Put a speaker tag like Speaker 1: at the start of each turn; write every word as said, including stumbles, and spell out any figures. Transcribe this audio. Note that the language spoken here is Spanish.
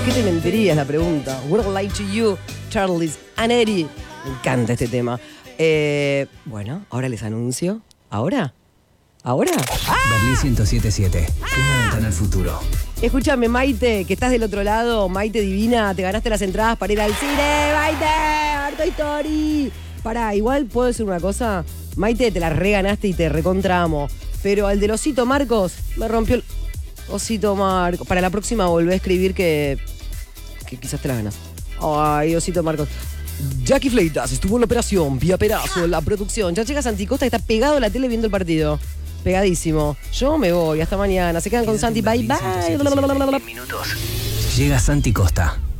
Speaker 1: ¿Qué te mentiría es la pregunta? Would I like to you, Charles and Eddie. Me encanta este tema. Eh, bueno, ahora les anuncio. ¿Ahora? ¿Ahora?
Speaker 2: Berlín ciento siete siete. Una ventana al futuro.
Speaker 1: Escúchame, Maite, que estás del otro lado. Maite divina, te ganaste las entradas para ir al cine. Maite, harto story. Pará, igual puedo decir una cosa. Maite, te la reganaste y te recontramo. Pero al del Osito Marcos me rompió el... Osito Marcos. Para la próxima volvé a escribir que... que quizás te la ganas. Ay, Osito Marcos. Jackie Fleitas estuvo en la operación, vía Perazo, la producción. Ya llega Santi Costa, que está pegado a la tele viendo el partido. Pegadísimo. Yo me voy, hasta mañana. Se quedan con Santi, bye bye.
Speaker 2: Minutos. Llega Santi Costa.